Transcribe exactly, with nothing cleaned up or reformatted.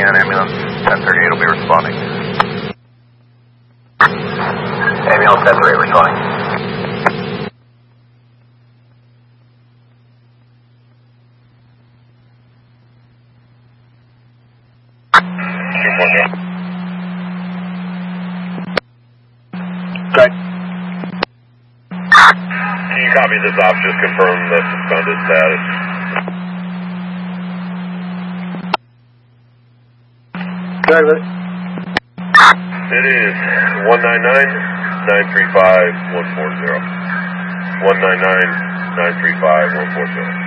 ten, ambulance ten thirty-eight will be responding. Ambulance ten thirty-eight responding. Okay. Can you copy this off? Just confirm the suspended status. Exactly. It is one nine nine, nine three five, one four zero. one nine nine, nine three five, one four zero.